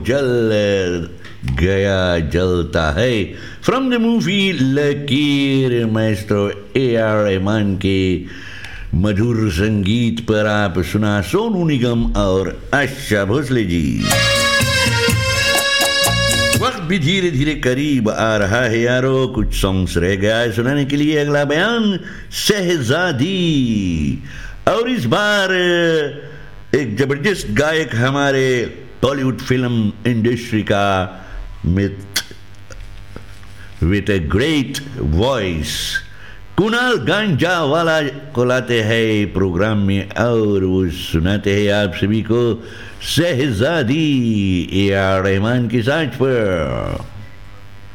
जल गया जलता है, फ्रॉम द मूवी लकीर, माएस्ट्रो AR रहमान के मधुर संगीत पर आप सुना सोनू निगम और आशा भोसले जी। वक्त भी धीरे धीरे करीब आ रहा है यारो, कुछ सॉन्ग्स रह गया है सुनाने के लिए। अगला बयान शहजादी, और इस बार एक जबरदस्त गायक हमारे टॉलीवुड फिल्म इंडस्ट्री का with a great voice Kunal Ganjawala को लाते हैं प्रोग्राम में, और वो सुनाते हैं आप सभी को शहजादी AR रहमान की साज पर।